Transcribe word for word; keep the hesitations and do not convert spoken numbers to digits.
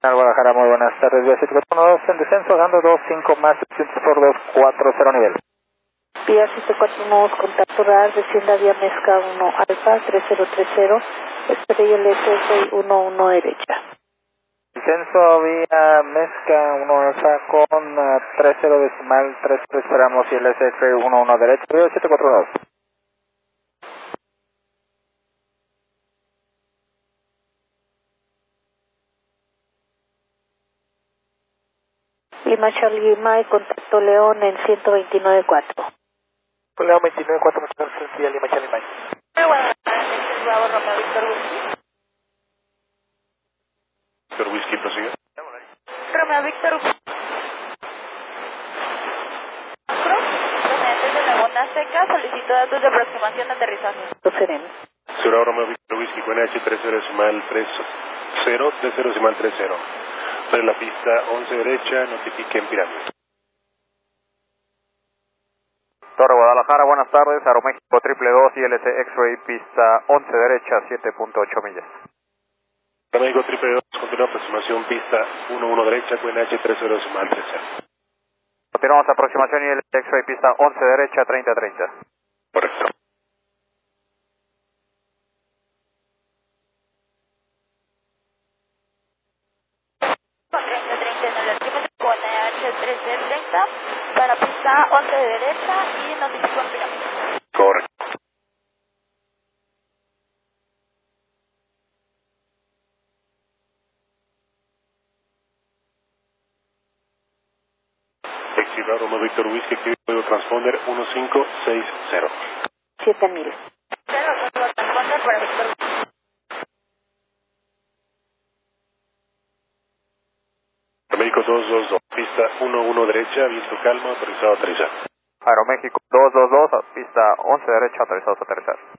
Guadalajara, muy buenas tardes. Vía siete cuatro uno dos en descenso, dando dos cinco más setecientos por dos cuatro cero nivel. Vía siete cuatro uno dos, contacto radar, descienda vía Mezca uno Alfa tres cero tres cero, estrella L S uno uno derecha. Descenso vía Mezca uno Alfa con uh, tres cero decimal tres, esperamos y el S F uno uno derecha. Vía siete cuatro uno dos. Lima Charlie Mike, contacto León en ciento veintinueve cuatro. León veintinueve cuatro, muchas gracias, vía Lima Charlie Mike. Muy buenas tardes, Bravo Romeo Víctor Whisky. Víctor Whisky, prosigue. Romeo Víctor Whisky. Procedentes de Laguna Seca, solicito datos de aproximación de aterrizaje. Sereno. Surao Romeo Víctor Whisky, Q N H tres cero decimal tres cero, tres cero decimal tres cero. Sobre la pista once derecha, notifique en pirámide. Torre Guadalajara, buenas tardes, Aeroméxico triple dos, I L C X-Ray, pista once derecha, siete punto ocho millas. Aeroméxico triple dos, continúa aproximación pista uno uno derecha, Q N H tres cero decimal tres cero. Continuamos aproximación I L C X-Ray, pista once derecha, treinta treinta. Correcto. Con treinta treinta en el altímetro con H tres treinta para pista once derecha y notifico en pirámide. Correcto. Exhibidor Romeo Víctor Whisky, que puedo transponder uno cinco seis cero. siete mil. Cero, código transponder para Víctor Whisky. Aeroméxico dos dos dos, pista uno uno derecha, viento calma, autorizado a aterrizar. Aeroméxico dos dos dos, pista once derecha, autorizados a aterrizar.